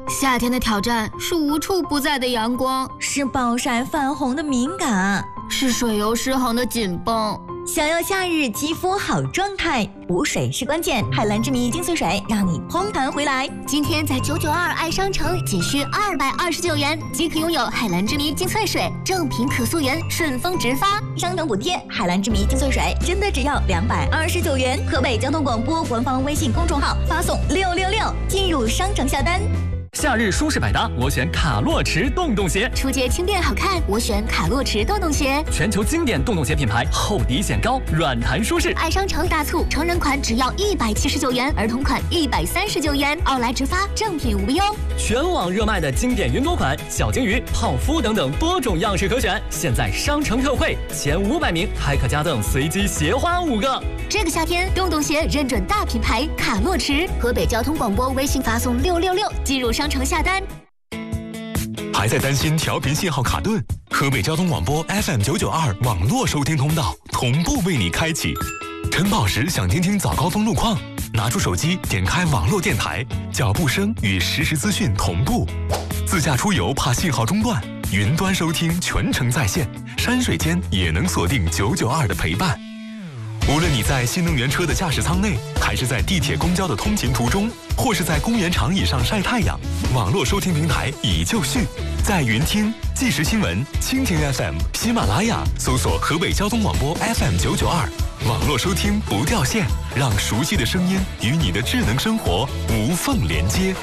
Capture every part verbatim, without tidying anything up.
夏天的挑战是无处不在的阳光， 是暴晒泛红的敏感， 是水油失衡的紧绷。 想要夏日肌肤好状态，补水是关键。海蓝之谜精粹水让你嘭弹回来。 今天在九九二爱商城仅需二百二十九元即可拥有海蓝之谜精粹水，正品可溯源，顺丰直发， 商城补贴。海蓝之谜精粹水真的只要两百二十九元。河北交通广播官方微信公众号发送六六六进入商城下单。 夏日舒适百搭，我选卡洛驰洞洞鞋。 出街轻便好看，我选卡洛驰洞洞鞋。 全球经典洞洞鞋品牌，厚底显高，软弹舒适。 爱商城大促，成人款只要一百七十九元，儿童款一百三十九元，奥莱直发，正品无忧。 全网热卖的经典云朵款，小金鱼、泡芙等等多种样式可选。现在商城特惠，前五百名还可加赠随机鞋花五个。 这个夏天，洞洞鞋认准大品牌卡洛驰。河北交通广播微信发送六六六进入商城下单。 还在担心调频信号卡顿？河北交通广播 F M 九九二网络收听通道同步为你开启。晨跑时想听听早高峰路况，拿出手机点开网络电台，脚步声与实时资讯同步。自驾出游怕信号中断，云端收听全程在线，山水间也能锁定九九二的陪伴。无论你在新能源车的驾驶舱内，还是在地铁公交的通勤途中，或是在公园长椅上晒太阳，网络收听平台已就绪，在云听、即时新闻、蜻蜓 F M、喜马拉雅搜索河北交通广播 F M 九九二，网络收听不掉线，让熟悉的声音与你的智能生活无缝连接。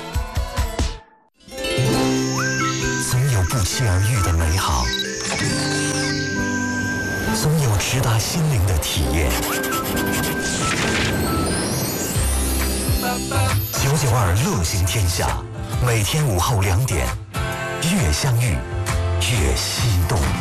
总有不期而遇的美好，总有直达心灵的体验。九九二乐行天下，每天午后两点，越相遇越心动。